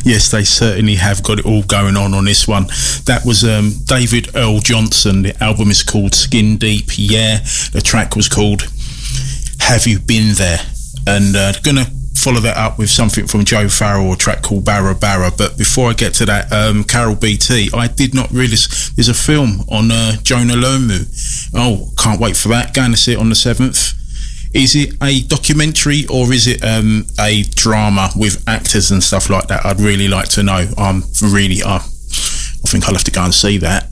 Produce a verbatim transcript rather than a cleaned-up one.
Yes, they certainly have got it all going on on this one. That was um, David Earl Johnson. The album is called Skin Deep, yeah. The track was called Have You Been There? And uh, gonna follow that up with something from Joe Farrell, a track called Barra Barra. But before I get to that, um, Carol B T, I did not realise there's a film on uh, Jonah Lomu. Oh, can't wait for that. Going to see it on the seventh. Is it a documentary or is it um, a drama with actors and stuff like that? I'd really like to know. I'm really, uh, I think I'll have to go and see that.